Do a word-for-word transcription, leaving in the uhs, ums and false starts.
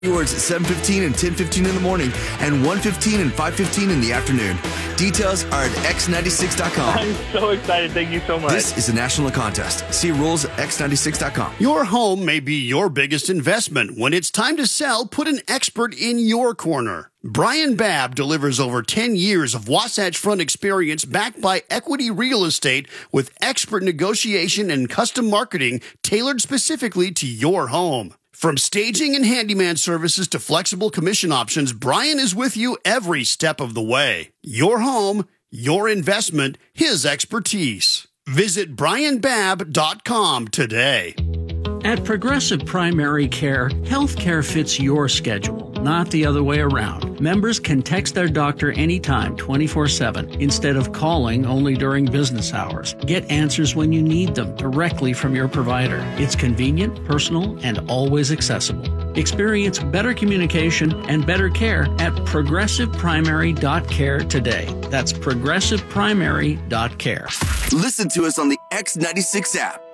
Yours at seven fifteen and ten fifteen in the morning and one fifteen and five fifteen in the afternoon. Details are at x ninety-six dot com. I'm so excited. Thank you so much. This is a national contest. See rules at x ninety-six dot com. Your home may be your biggest investment. When it's time to sell, put an expert in your corner. Brian Babb delivers over ten years of Wasatch Front experience backed by Equity Real Estate with expert negotiation and custom marketing tailored specifically to your home. From staging and handyman services to flexible commission options, Brian is with you every step of the way. Your home, your investment, his expertise. Visit brian babb dot com today. At Progressive Primary Care, healthcare fits your schedule, not the other way around. Members can text their doctor anytime, twenty-four seven, instead of calling only during business hours. Get answers when you need them directly from your provider. It's convenient, personal, and always accessible. Experience better communication and better care at progressive primary dot care today. That's progressive primary dot care. Listen to us on the X ninety-six app.